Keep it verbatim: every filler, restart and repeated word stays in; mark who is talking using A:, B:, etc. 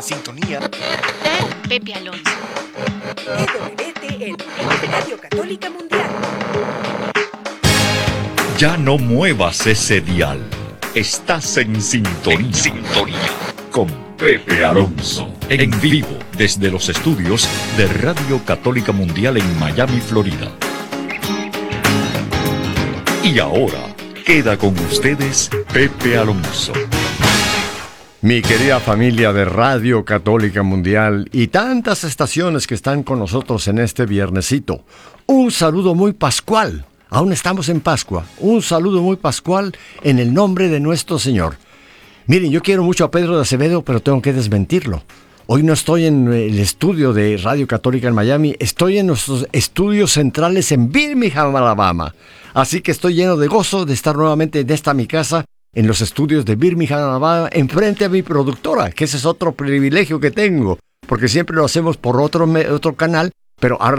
A: Sintonía
B: con Pepe Alonso.
C: E W T N, Radio Católica Mundial.
D: Ya no muevas ese dial. Estás en sintonía. En sintonía. Con Pepe Alonso. En vivo desde los estudios de Radio Católica Mundial en Miami, Florida. Y ahora queda con ustedes Pepe Alonso.
E: Mi querida familia de Radio Católica Mundial y tantas estaciones que están con nosotros en este viernesito. Un saludo muy pascual. Aún estamos en Pascua. Un saludo muy pascual en el nombre de nuestro Señor. Miren, yo quiero mucho a Pedro de Acevedo, pero tengo que desmentirlo. Hoy no estoy en el estudio de Radio Católica en Miami. Estoy en nuestros estudios centrales en Birmingham, Alabama. Así que estoy lleno de gozo de estar nuevamente en esta mi casa, en los estudios de Birmingham, Alabama, enfrente a mi productora, que ese es otro privilegio que tengo, porque siempre lo hacemos por otro, otro canal, pero ahora